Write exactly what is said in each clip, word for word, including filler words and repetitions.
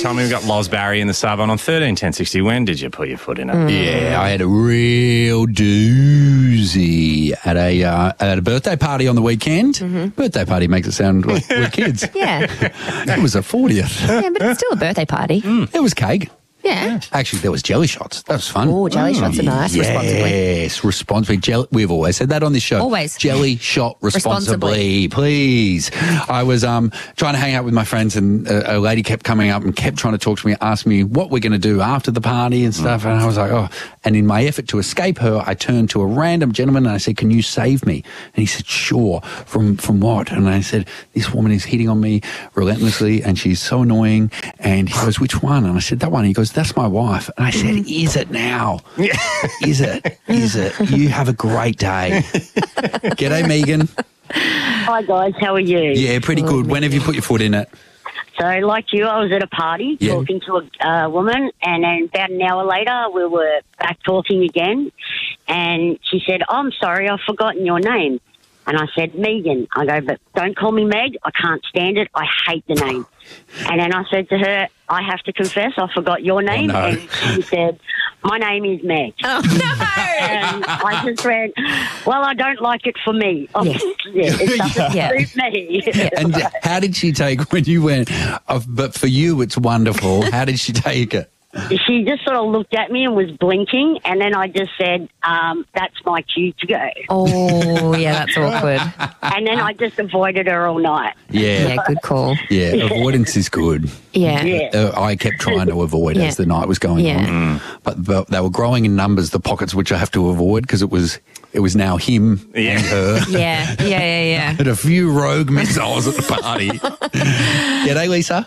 Tommy. We've got Loz Barry in the sub on on thirteen ten sixty. When did you put your foot in it? Mm. Yeah, I had a real doozy at a uh, at a birthday party on the weekend. Mm-hmm. Birthday party makes it sound like we're kids. Yeah. It was a fortieth. Yeah, but it's still a birthday party. Mm. It was cake. Yeah. Actually, there was jelly shots. That was fun. Oh, jelly mm. shots are nice. Yes, responsibly. Yes, responsibly. Jelly, we've always said that on this show. Always. Jelly shot responsibly, responsibly. please. I was um, trying to hang out with my friends, and a, a lady kept coming up and kept trying to talk to me, ask me what we're going to do after the party and stuff. Mm. And I was like, oh. And in my effort to escape her, I turned to a random gentleman and I said, can you save me? And he said, sure. From from what? And I said, this woman is hitting on me relentlessly and she's so annoying. And he goes, which one? And I said, that one. He goes, that's my wife. And I said, is it now? Is it? Is it? You have a great day. G'day, Megan. Hi, guys. How are you? Yeah, pretty good. When have you put your foot in it? So, like you, I was at a party yeah. talking to a uh, woman, and then about an hour later, we were back talking again, and she said, oh, I'm sorry, I've forgotten your name. And I said, Megan. I go, but don't call me Meg. I can't stand it. I hate the name. And then I said to her, I have to confess, I forgot your name. Oh, no. And she said, my name is Meg. Oh, no. And I just went, well, I don't like it for me. Obviously, yeah. It doesn't yeah. suit me. And how did she take when you went, oh, but for you it's wonderful. How did she take it? She just sort of looked at me and was blinking, and then I just said, um, that's my cue to go. Oh, yeah, that's awkward. And then I just avoided her all night. Yeah. Yeah, good call. Yeah, avoidance is good. Yeah. Yeah. Uh, I kept trying to avoid Yeah. as the night was going Yeah. on. Mm. But, but they were growing in numbers, the pockets which I have to avoid, because it was it was now him Yeah. and her. Yeah, yeah, yeah, yeah. And a few rogue missiles at the party. G'day, Lisa.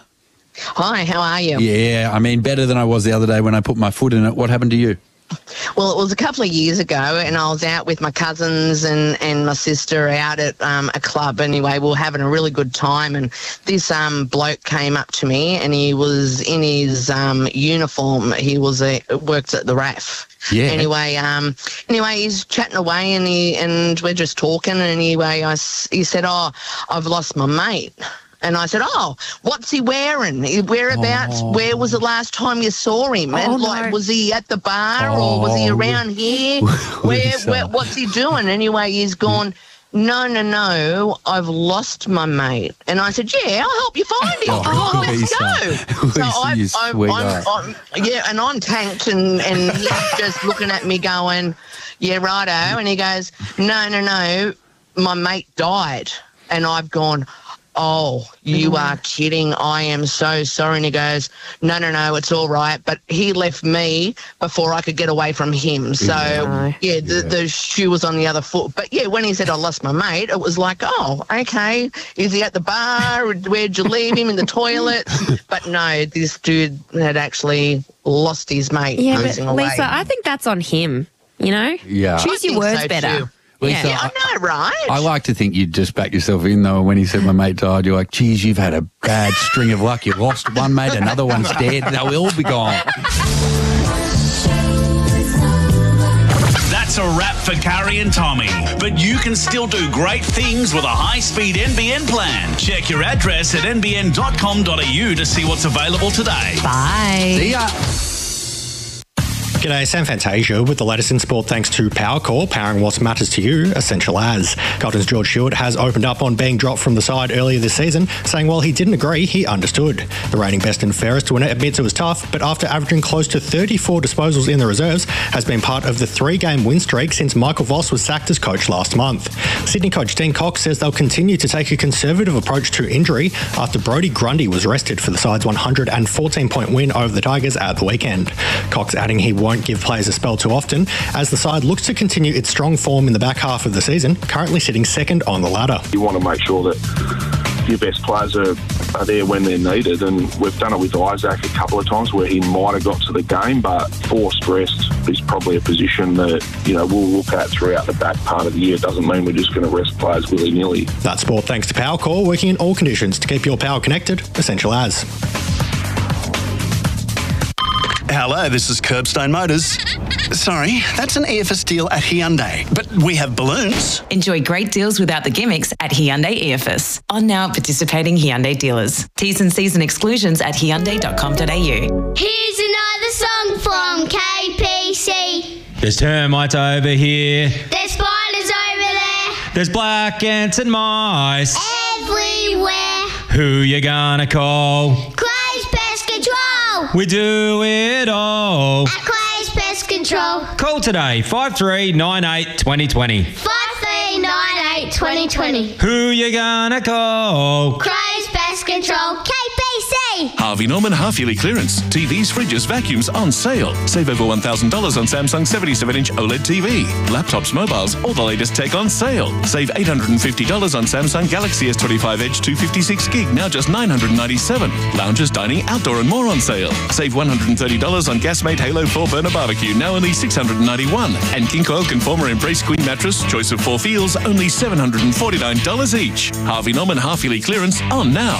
Hi, how are you? Yeah, I mean, better than I was the other day when I put my foot in it. What happened to you? Well, it was a couple of years ago, and I was out with my cousins and, and my sister out at um, a club. Anyway, we were having a really good time, and this um, bloke came up to me, and he was in his um, uniform. He was a, worked at the R A F. Yeah. Anyway, um, anyway, he's chatting away, and he and we're just talking. And anyway, I, he said, "Oh, I've lost my mate." And I said, oh, what's he wearing? Whereabouts? Oh. Where was the last time you saw him? And oh, like, no. was he at the bar oh. or was he around here? where, where? What's he doing? Anyway, he's gone, no, no, no, I've lost my mate. And I said, yeah, I'll help you find him. Oh, oh, let's Lisa. go. Lisa, so I, you I, sweetheart. I'm, I'm, yeah, and I'm tanked, and, and he's just looking at me going, yeah, righto. And he goes, no, no, no, my mate died. And I've gone, oh, you are kidding. I am so sorry. And he goes, no, no, no, it's all right. But he left me before I could get away from him. So, yeah, yeah, the, the shoe was on the other foot. But, yeah, when he said I lost my mate, it was like, oh, okay, is he at the bar? Where'd you leave him? In the toilet? But, no, this dude had actually lost his mate. Yeah, but losing away. Lisa, I think that's on him, you know? Yeah. Choose I your think words so better. too. Lisa, Yeah, I know, right? I like to think you'd just back yourself in, though, when he said my mate died. You're like, geez, you've had a bad string of luck. You lost one mate, another one's dead. They'll all be gone. That's a wrap for Carrie and Tommy. But you can still do great things with a high-speed N B N plan. Check your address at n b n dot com dot a u to see what's available today. Bye. See ya. G'day, Sam Fantasia with the latest in sport thanks to Powercore, powering what matters to you, essential as. Carlton's George Stewart has opened up on being dropped from the side earlier this season, saying while he didn't agree, he understood. The reigning best and fairest winner admits it was tough, but after averaging close to thirty-four disposals in the reserves, has been part of the three-game win streak since Michael Voss was sacked as coach last month. Sydney coach Dean Cox says they'll continue to take a conservative approach to injury after Brodie Grundy was rested for the side's one hundred fourteen point win over the Tigers at the weekend. Cox adding he won't give players a spell too often as the side looks to continue its strong form in the back half of the season, currently sitting second on the ladder. You want to make sure that your best players are, are there when they're needed, and we've done it with Isaac a couple of times where he might have got to the game, but forced rest is probably a position that, you know, we'll look at throughout the back part of the year. It doesn't mean we're just going to rest players willy-nilly. That's sport thanks to Powercore, working in all conditions to keep your power connected, essential as. Hello, this is Curbstone Motors. Sorry, that's an E F S deal at Hyundai, but we have balloons. Enjoy great deals without the gimmicks at Hyundai E F S. On now at participating Hyundai dealers. T's and C's and exclusions at hyundai dot com dot a u. Here's another song from K P C. There's termites over here. There's spiders over there. There's black ants and mice. Everywhere. Who you gonna call? Clay's Pest Control. We do it all. At Clay's Pest Control. Call today, five three nine eight, two oh two oh. five three nine eight, two oh two oh. Who you gonna call? Clay's Pest Control. K P C. Harvey Norman half-yearly clearance. T Vs, fridges, vacuums on sale. Save over one thousand dollars on Samsung seventy-seven inch OLED T V. Laptops, mobiles, all the latest tech on sale. Save eight hundred fifty dollars on Samsung Galaxy S twenty-five Edge two fifty-six gig, now just nine hundred ninety-seven dollars. Lounges, dining, outdoor and more on sale. Save one hundred thirty dollars on Gasmate Halo four burner barbecue, now only six hundred ninety-one dollars. And King Coil Conformer Embrace Queen mattress, choice of four feels, only seven hundred forty-nine dollars each. Harvey Norman half-yearly clearance on now.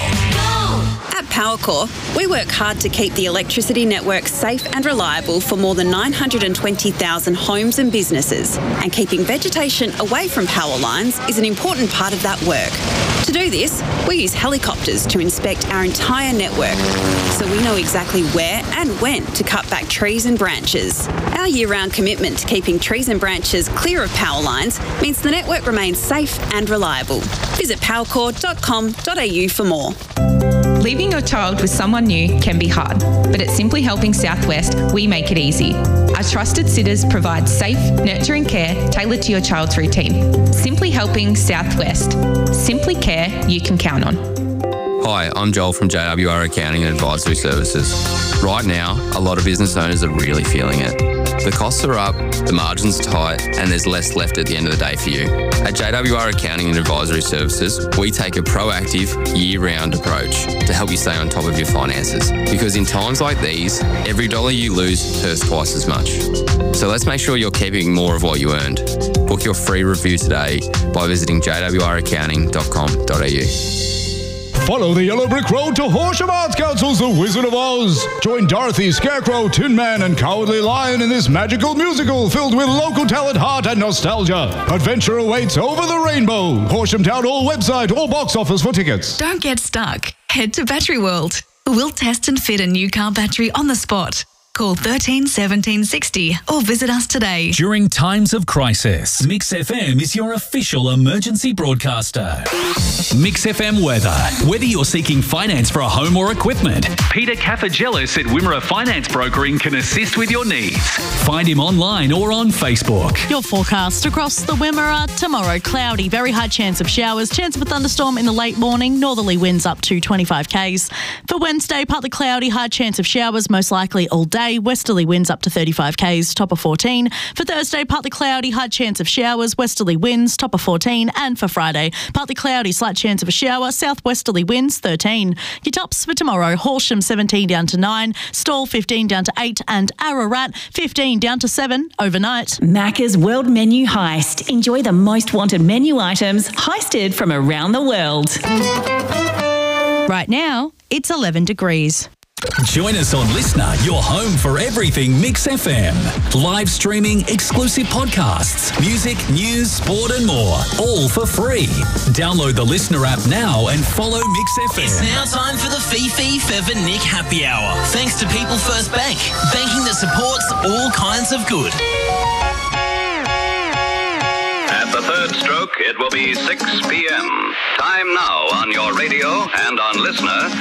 At Powercore, we work hard to keep the electricity network safe and reliable for more than nine hundred twenty thousand homes and businesses. And keeping vegetation away from power lines is an important part of that work. To do this, we use helicopters to inspect our entire network, so we know exactly where and when to cut back trees and branches. Our year-round commitment to keeping trees and branches clear of power lines means the network remains safe and reliable. Visit powercore dot com dot a u for more. Leaving your child with someone new can be hard, but at Simply Helping Southwest, we make it easy. Our trusted sitters provide safe, nurturing care tailored to your child's routine. Simply Helping Southwest. Simply care you can count on. Hi, I'm Joel from J W R Accounting and Advisory Services. Right now, a lot of business owners are really feeling it. The costs are up, the margin's tight, and there's less left at the end of the day for you. At J W R Accounting and Advisory Services, we take a proactive, year-round approach to help you stay on top of your finances. Because in times like these, every dollar you lose hurts twice as much. So let's make sure you're keeping more of what you earned. Book your free review today by visiting j w r accounting dot com dot a u. Follow the yellow brick road to Horsham Arts Council's The Wizard of Oz. Join Dorothy, Scarecrow, Tin Man and Cowardly Lion in this magical musical filled with local talent, heart and nostalgia. Adventure awaits over the rainbow. Horsham Town Hall website or box office for tickets. Don't get stuck. Head to Battery World. We'll test and fit a new car battery on the spot. Call thirteen seventeen sixty or visit us today. During times of crisis, Mix F M is your official emergency broadcaster. Mix F M weather. Whether you're seeking finance for a home or equipment, Peter Cafagelis at Wimmera Finance Brokering can assist with your needs. Find him online or on Facebook. Your forecast across the Wimmera. Tomorrow, cloudy, very high chance of showers, chance of a thunderstorm in the late morning, northerly winds up to twenty-five kays. For Wednesday, partly cloudy, high chance of showers, most likely all day. Westerly winds up to thirty-five kays, top of fourteen. For Thursday, partly cloudy, high chance of showers, westerly winds, top of fourteen. And for Friday, partly cloudy, slight chance of a shower, southwesterly winds, thirteen. Your tops for tomorrow, Horsham seventeen down to nine, Stawell fifteen down to eight, and Ararat fifteen down to seven overnight. Macca's World Menu Heist. Enjoy the most wanted menu items heisted from around the world. Right now, it's eleven degrees. Join us on Listener, your home for everything Mix F M. Live streaming, exclusive podcasts, music, news, sport and more. All for free. Download the Listener app now and follow Mix F M. It's now time for the Fifi Feather Nick Happy Hour. Thanks to People First Bank. Banking that supports all kinds of good. At the third stroke, it will be six p.m. Time now on your radio and on Listener